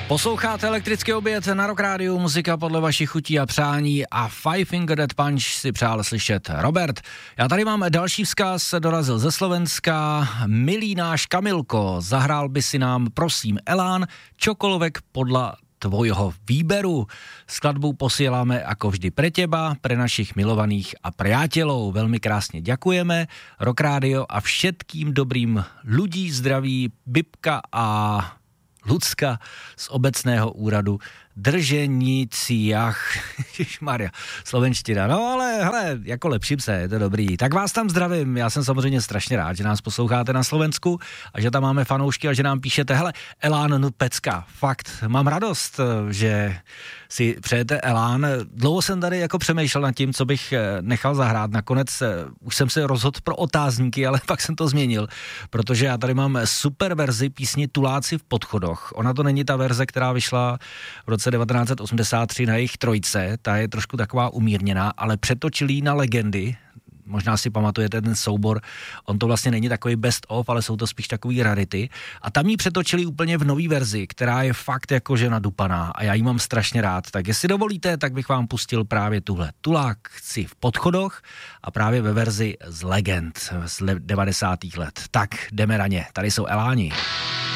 Posloucháte Elektrický oběd na Rock Rádiu, muzika podle vašich chutí a přání a Five Finger Death Punch si přál slyšet Robert. Já tady mám další vzkaz, dorazil ze Slovenska. Milý náš Kamilko, zahrál by si nám prosím Elán, čokoľvek podľa tvojho výberu. Skladbu posíláme ako vždy pre teba, pre našich milovaných a priateľov. Veľmi krásne ďakujeme. Rock Radio a všetkým dobrým ľudí zdraví Bibka a Lucka z obecného úradu Drženiciach. Ježišmarja, slovenština. No ale hele, jako lepším se, je to dobrý. Tak vás tam zdravím, já jsem samozřejmě strašně rád, že nás posloucháte na Slovensku a že tam máme fanoušky a že nám píšete, hele, Elán, no pecka, fakt, mám radost, že si přejete Elán. Dlouho jsem tady jako přemýšlel nad tím, co bych nechal zahrát. Nakonec už jsem se rozhodl pro otázníky, ale pak jsem to změnil, protože já tady mám super verzi písni Tuláci v podchodoch. Ona to není ta verze, která vyšla v roce 1983 na jejich trojce, ta je trošku taková umírněná, ale přetočili na legendy. Možná si pamatujete ten soubor, on to vlastně není takový best of, ale jsou to spíš takový rarity. A tam ji přetočili úplně v nový verzi, která je fakt jakože nadupaná a já ji mám strašně rád. Tak jestli dovolíte, tak bych vám pustil právě tuhle Tuláci v podchodoch a právě ve verzi z legend z 90. let. Tak jdeme na ně, tady jsou Eláni.